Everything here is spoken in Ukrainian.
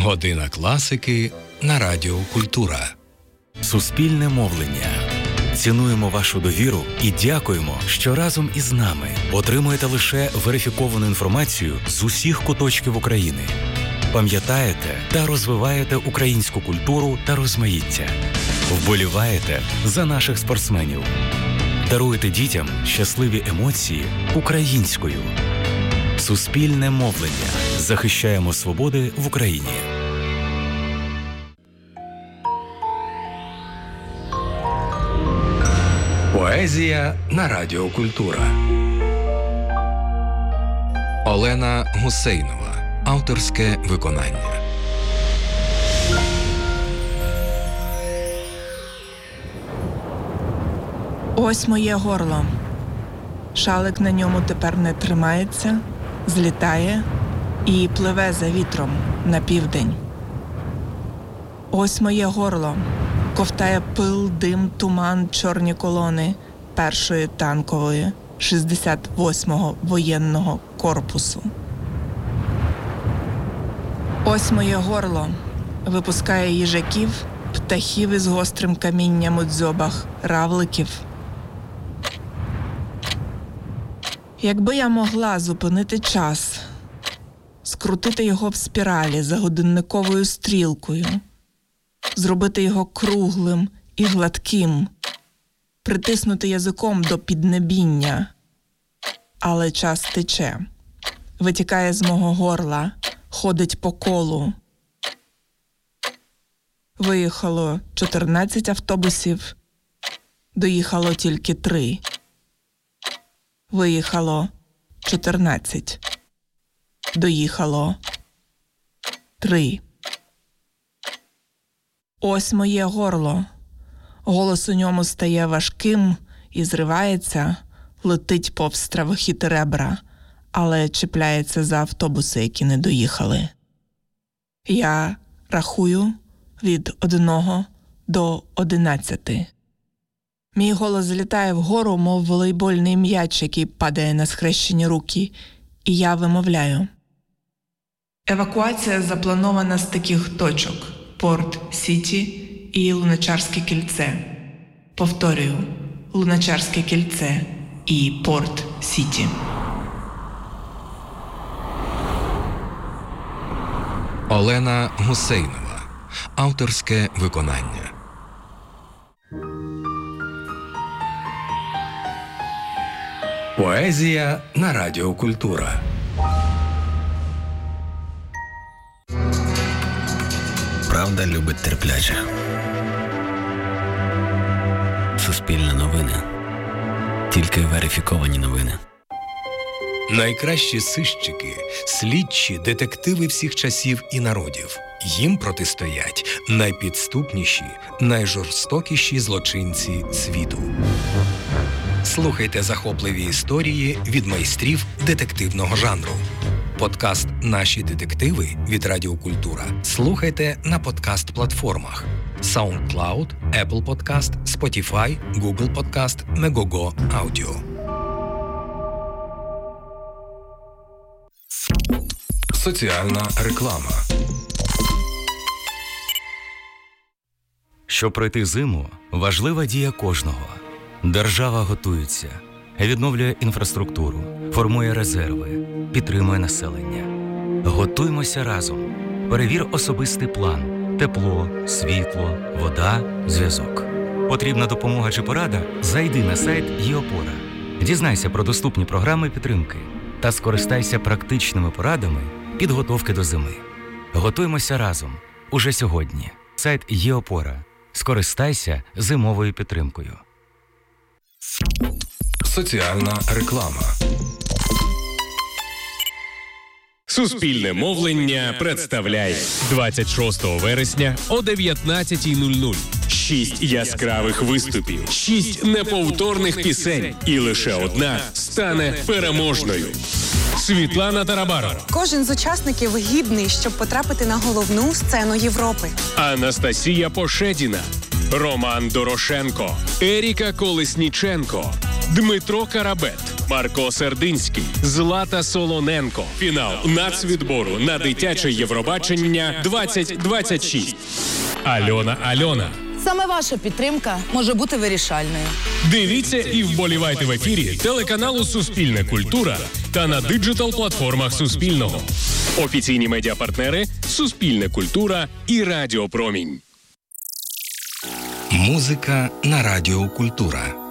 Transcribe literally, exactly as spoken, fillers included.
Година класики на Радіо Культура. Суспільне мовлення. Цінуємо вашу довіру і дякуємо, що разом із нами отримуєте лише верифіковану інформацію з усіх куточків України. Пам'ятаєте та розвиваєте українську культуру та розмаїття. Вболіваєте за наших спортсменів. Даруєте дітям щасливі емоції українською. Суспільне мовлення. Захищаємо свободи в Україні. Поезія на Радіо Культура. Олена Гусейнова. Авторське виконання. Ось моє горло. Шалик на ньому тепер не тримається, злітає і пливе за вітром на південь. Ось моє горло. Ковтає пил, дим, туман, чорні колони першої танкової шістдесят восьмого воєнного корпусу. Ось моє горло випускає їжаків, птахів із гострим камінням у дзьобах, равликів. Якби я могла зупинити час, скрутити його в спіралі за годинниковою стрілкою, зробити його круглим і гладким, притиснути язиком до піднебіння. Але час тече, витікає з мого горла, ходить по колу. Виїхало чотирнадцять автобусів, доїхало тільки три. Виїхало чотирнадцять, доїхало три. Ось моє горло. Голос у ньому стає важким і зривається, летить повз стравохіти ребра, але чіпляється за автобуси, які не доїхали. Я рахую від одного до одинадцяти. Мій голос злітає вгору, мов волейбольний м'яч, який падає на схрещені руки, і я вимовляю. Евакуація запланована з таких точок – Порт-Сіті і Луначарське кільце. Повторюю, Луначарське кільце і Порт-Сіті. Олена Гусейнова. Авторське виконання. Поезія на Радіо Культура. Правда любить терпляче. Суспільне новини. Тільки верифіковані новини. Найкращі сищики, слідчі, детективи всіх часів і народів. Їм протистоять найпідступніші, найжорстокіші злочинці світу. Слухайте захопливі історії від майстрів детективного жанру. Подкаст «Наші детективи» від Радіо Культура слухайте на подкаст-платформах SoundCloud, Apple Podcast, Spotify, Google Podcast, Megogo Audio. Соціальна реклама. Щоб пройти зиму, важлива дія кожного. Держава готується, відновлює інфраструктуру, формує резерви, підтримує населення. Готуймося разом. Перевір особистий план. Тепло, світло, вода, зв'язок. Потрібна допомога чи порада? Зайди на сайт ЄОПОРА. Дізнайся про доступні програми підтримки та скористайся практичними порадами підготовки до зими. Готуймося разом. Уже сьогодні. Сайт ЄОПОРА. Скористайся зимовою підтримкою. Соціальна реклама. Суспільне мовлення представляє двадцять шостого вересня о дев'ятнадцятій нуль нуль. Шість яскравих виступів, шість неповторних пісень, і лише одна стане переможною. Світлана Тарабарова. Кожен з учасників гідний, щоб потрапити на головну сцену Європи. Анастасія Пошедіна, Роман Дорошенко, Еріка Колесніченко, Дмитро Карабет, Марко Сердинський, Злата Солоненко. Фінал нацвідбору на дитяче Євробачення двадцять двадцять шість. Альона Альона. Саме ваша підтримка може бути вирішальною. Дивіться і вболівайте в ефірі телеканалу «Суспільне культура» та на диджитал-платформах Суспільного. Офіційні медіапартнери «Суспільне культура» і Радіо Промінь. Музика на Радіо Культура.